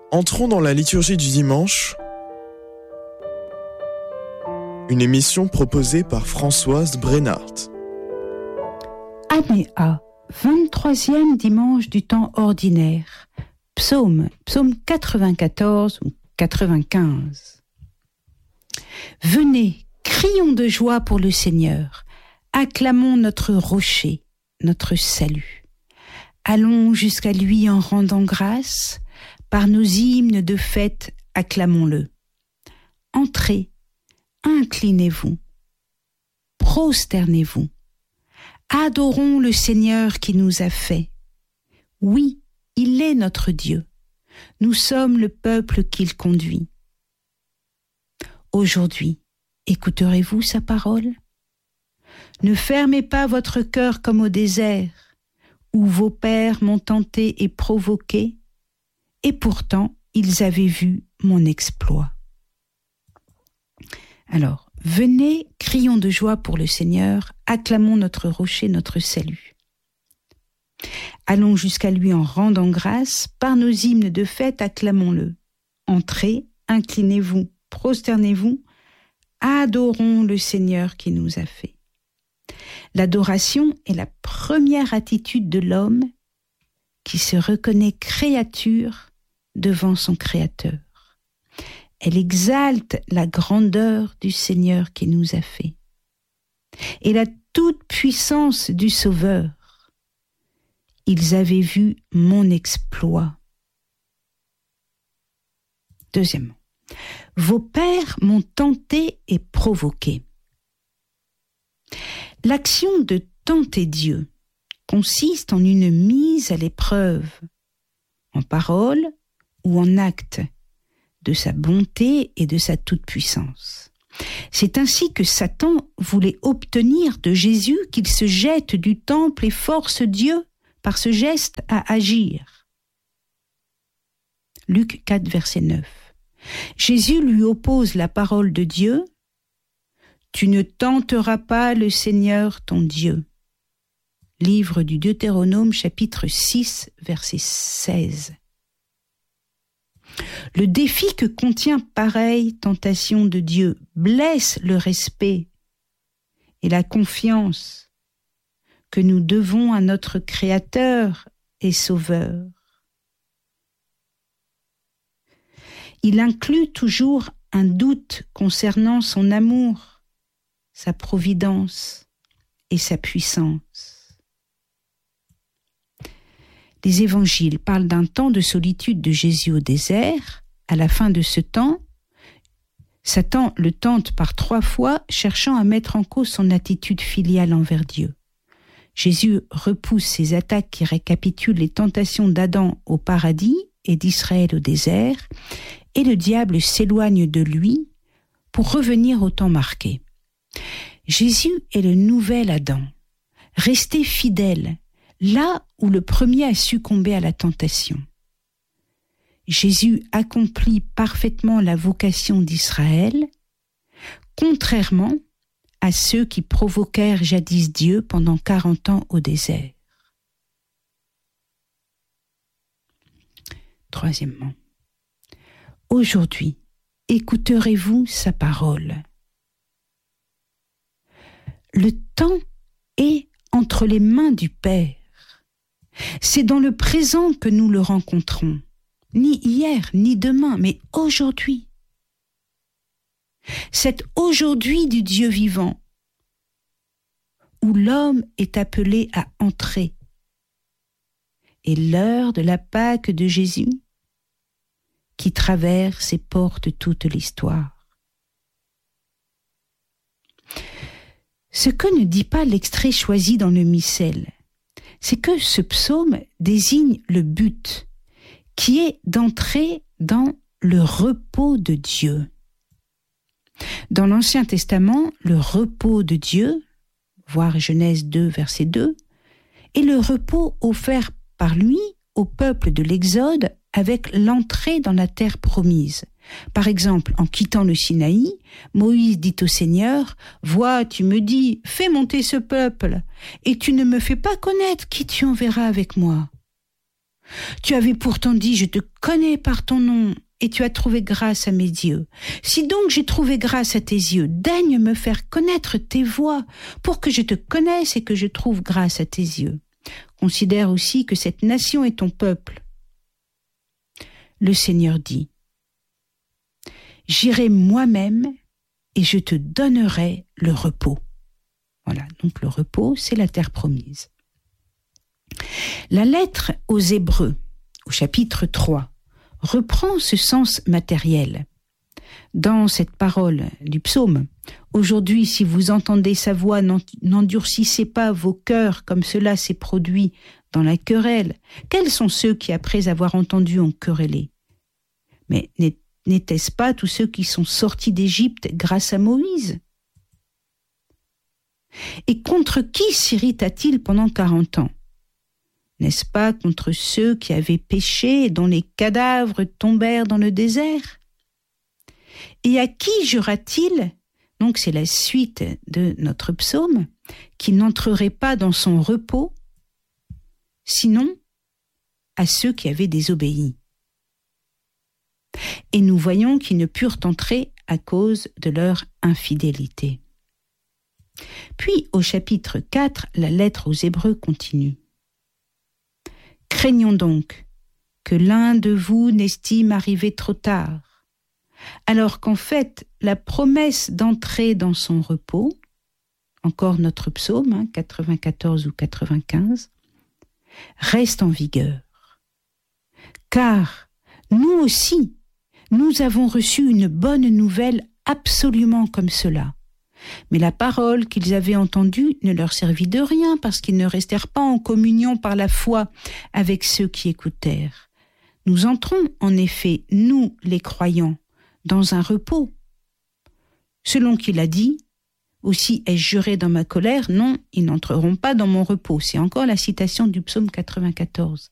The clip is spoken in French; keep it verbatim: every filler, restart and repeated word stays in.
Entrons dans la liturgie du dimanche, une émission proposée par Françoise Brennart. Année A, vingt-troisième dimanche du temps ordinaire, psaume, psaume quatre-vingt-quatorze ou quatre-vingt-quinze. Venez, crions de joie pour le Seigneur, acclamons notre rocher, notre salut. Allons jusqu'à lui en rendant grâce, par nos hymnes de fête, acclamons-le. Entrez, inclinez-vous, prosternez-vous. Adorons le Seigneur qui nous a fait. Oui, il est notre Dieu. Nous sommes le peuple qu'il conduit. Aujourd'hui, écouterez-vous sa parole ? Ne fermez pas votre cœur comme au désert, où vos pères m'ont tenté et provoqué, et pourtant ils avaient vu mon exploit. Alors, venez, crions de joie pour le Seigneur, acclamons notre rocher, notre salut. Allons jusqu'à lui en rendant grâce, par nos hymnes de fête, acclamons-le. Entrez, inclinez-vous, prosternez-vous, adorons le Seigneur qui nous a fait. L'adoration est la première attitude de l'homme qui se reconnaît créature devant son Créateur. Elle exalte la grandeur du Seigneur qui nous a fait et la toute-puissance du Sauveur. Ils avaient vu mon exploit. Deuxièmement, vos pères m'ont tenté et provoqué. L'action de tenter Dieu consiste en une mise à l'épreuve, en parole ou en acte, de sa bonté et de sa toute-puissance. C'est ainsi que Satan voulait obtenir de Jésus qu'il se jette du temple et force Dieu par ce geste à agir. Luc quatre, verset neuf. Jésus lui oppose la parole de Dieu. Tu ne tenteras pas le Seigneur ton Dieu. Livre du Deutéronome, chapitre six, verset seize. Le défi que contient pareille tentation de Dieu blesse le respect et la confiance que nous devons à notre Créateur et Sauveur. Il inclut toujours un doute concernant son amour, sa providence et sa puissance. Les évangiles parlent d'un temps de solitude de Jésus au désert. À la fin de ce temps, Satan le tente par trois fois, cherchant à mettre en cause son attitude filiale envers Dieu. Jésus repousse ces attaques qui récapitulent les tentations d'Adam au paradis et d'Israël au désert, et le diable s'éloigne de lui pour revenir au temps marqué. Jésus est le nouvel Adam, resté fidèle, là où le premier a succombé à la tentation. Jésus accomplit parfaitement la vocation d'Israël, contrairement à ceux qui provoquèrent jadis Dieu pendant quarante ans au désert. Troisièmement, aujourd'hui, écouterez-vous sa parole. Le temps est entre les mains du Père. C'est dans le présent que nous le rencontrons, ni hier, ni demain, mais aujourd'hui. C'est aujourd'hui du Dieu vivant, où l'homme est appelé à entrer, et l'heure de la Pâque de Jésus, qui traverse et porte toute l'histoire. Ce que ne dit pas l'extrait choisi dans le missel, c'est que ce psaume désigne le but, qui est d'entrer dans le repos de Dieu. Dans l'Ancien Testament, le repos de Dieu, voir Genèse deux, verset deux, est le repos offert par lui au peuple de l'Exode avec l'entrée dans la terre promise. Par exemple, en quittant le Sinaï, Moïse dit au Seigneur, « Vois, tu me dis, fais monter ce peuple, et tu ne me fais pas connaître qui tu enverras avec moi. Tu avais pourtant dit, je te connais par ton nom, et tu as trouvé grâce à mes yeux. Si donc j'ai trouvé grâce à tes yeux, daigne me faire connaître tes voies, pour que je te connaisse et que je trouve grâce à tes yeux. Considère aussi que cette nation est ton peuple. Le Seigneur dit, j'irai moi-même et je te donnerai le repos. Voilà, donc le repos, c'est la terre promise. La lettre aux Hébreux, au chapitre trois, reprend ce sens matériel. Dans cette parole du psaume, « Aujourd'hui, si vous entendez sa voix, n'endurcissez pas vos cœurs comme cela s'est produit dans la querelle. Quels sont ceux qui, après avoir entendu, ont querellé? Mais n'étaient-ce pas tous ceux qui sont sortis d'Égypte grâce à Moïse? Et contre qui s'irrita-t-il pendant quarante ans? N'est-ce pas contre ceux qui avaient péché et dont les cadavres tombèrent dans le désert? Et à qui jura-t-il, donc c'est la suite de notre psaume, qui n'entrerait pas dans son repos, sinon à ceux qui avaient désobéi? Et nous voyons qu'ils ne purent entrer à cause de leur infidélité. Puis au chapitre quatre, la lettre aux Hébreux continue. Craignons donc que l'un de vous n'estime arriver trop tard, alors qu'en fait, la promesse d'entrer dans son repos, encore notre psaume, hein, quatre-vingt-quatorze ou quatre-vingt-quinze, reste en vigueur. Car nous aussi, nous avons reçu une bonne nouvelle absolument comme cela. Mais la parole qu'ils avaient entendue ne leur servit de rien parce qu'ils ne restèrent pas en communion par la foi avec ceux qui écoutèrent. Nous entrons en effet, nous les croyants, dans un repos. Selon qu'il a dit, aussi ai-je juré dans ma colère, non, ils n'entreront pas dans mon repos. C'est encore la citation du psaume quatre-vingt-quatorze.